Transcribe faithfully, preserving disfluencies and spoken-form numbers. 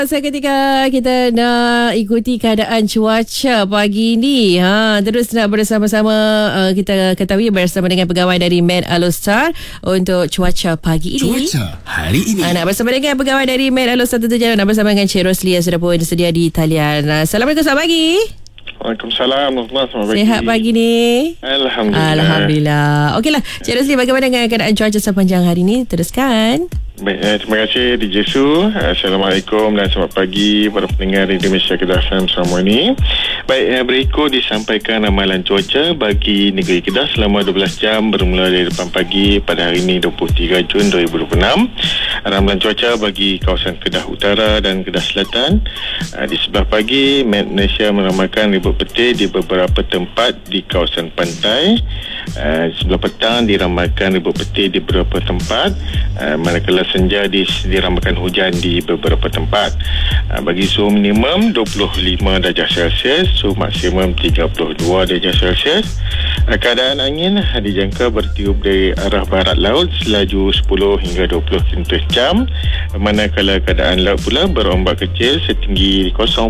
Seketika kita nak ikuti keadaan cuaca pagi ni. Ha, terus nak bersama-sama uh, kita ketahui bersama dengan pegawai dari Met Alostar untuk cuaca pagi ini. Cuaca hari ini. Ha, nak bersama dengan pegawai dari Met Alostar tentunya nak bersama dengan Cik Rosli yang sudah pun sedia di talian. Assalamualaikum, selamat pagi. Waalaikumsalam. Selamat pagi. Sihat pagi ni? Alhamdulillah. Alhamdulillah. Okeylah, Cik Rosli, bagaimana dengan keadaan cuaca sepanjang hari ni? Teruskan. Baik, eh, terima kasih D J Su. Assalamualaikum dan selamat pagi para pendengar Radio Malaysia Kedah F M semua ini. Baik, eh, berikut disampaikan amalan cuaca bagi negeri Kedah selama dua belas jam bermula dari depan pagi pada hari ini dua puluh tiga Jun dua ribu dua puluh enam. Ramalan cuaca bagi kawasan Kedah Utara dan Kedah Selatan. Uh, di sebelah pagi, Met Malaysia meramalkan ribut petir di beberapa tempat di kawasan pantai. Uh, sebelah petang diramalkan ribut petir di beberapa tempat. Uh, manakala senja diramalkan hujan di beberapa tempat. Uh, bagi suhu minimum dua puluh lima darjah Celsius, suhu maksimum tiga puluh dua darjah Celsius. Uh, keadaan angin uh, dijangka bertiup dari arah barat laut selaju sepuluh hingga dua puluh kilometer jam, manakala keadaan laut pula berombak kecil setinggi